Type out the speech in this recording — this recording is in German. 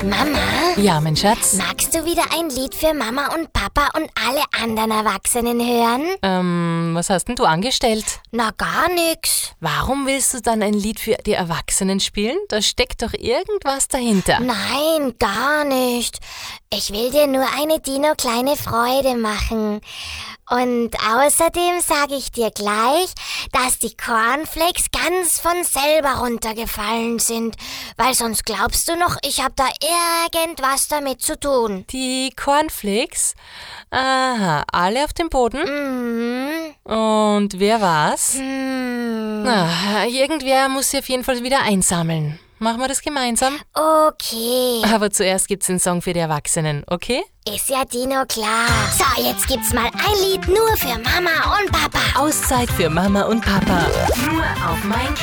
Mama? Ja, mein Schatz? Magst du wieder ein Lied für Mama und Papa und alle anderen Erwachsenen hören? Was hast denn du angestellt? Na, gar nix. Warum willst du dann ein Lied für die Erwachsenen spielen? Da steckt doch irgendwas dahinter. Nein, gar nicht. Ich will dir nur eine Dino-kleine Freude machen. Und außerdem sage ich dir gleich, dass die Cornflakes ganz von selber runtergefallen sind. Weil sonst glaubst du noch, ich habe da irgendwas damit zu tun. Die Cornflakes? Aha, alle auf dem Boden? Mhm. Und wer war's? Irgendwer muss sie auf jeden Fall wieder einsammeln. Machen wir das gemeinsam? Okay. Aber zuerst gibt's den Song für die Erwachsenen, okay? Ist ja Dino klar. So, jetzt gibt's mal ein Lied nur für Mama und Papa. Auszeit für Mama und Papa. Nur auf